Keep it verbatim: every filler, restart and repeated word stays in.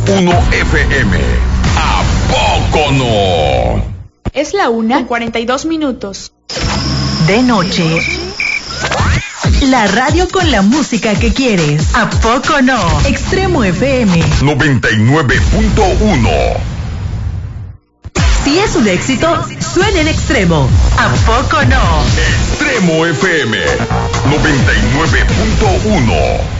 uno F M. ¿A poco no? Es la una con cuarenta y dos minutos. De noche. La radio con la música que quieres. ¿A poco no? Extremo F M noventa y nueve punto uno. Si es un éxito, suena en Extremo. ¿A poco no? Extremo F M noventa y nueve punto uno.